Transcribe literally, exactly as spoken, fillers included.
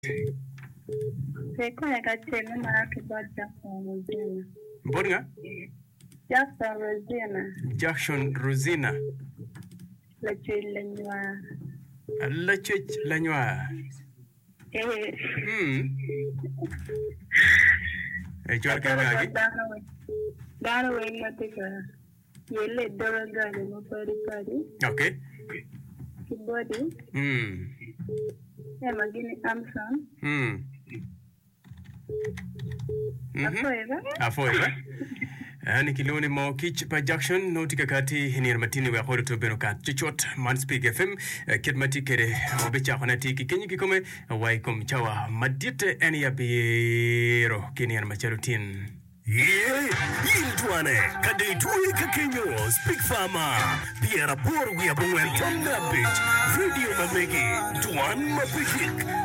Sekona kacheme marake ba Jackson Rosina. Mbonga? Jackson Rosina. Jackson Rosina. La chilanywa. La chich lanywa. Eh. Hmm. Eh, chwa kama gani? Dano we matika. Yele dora gani mo pari pari. Okay. Kibodi. Hmm. Eh magini Amson. Hmm. Afoeva. Afoeva. Ani kiloni mo kich pa Jackson no tikakati ni matini wa holo to beno kat chichot man speak F M kidmati kere obecha konati kikenyi kikome wai kom chawa madite eni ya biro kini an macharutin. Yeah, yintwane kade tuwe kakenyo speak farmer biara por we abongwen tonga bitch video mamegi tuan mapikik